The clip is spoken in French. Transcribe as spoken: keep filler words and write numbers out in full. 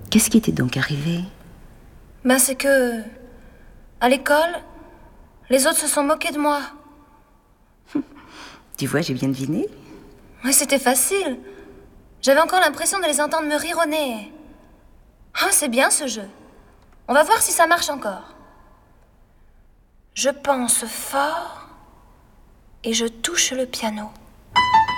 Qu'est-ce qui t'est donc arrivé? Ben c'est que... à l'école, les autres se sont moqués de moi. Tu vois, j'ai bien deviné. Ouais, c'était facile. J'avais encore l'impression de les entendre me rire au nez. Ah, c'est bien ce jeu. On va voir si ça marche encore. Je pense fort et je touche le piano.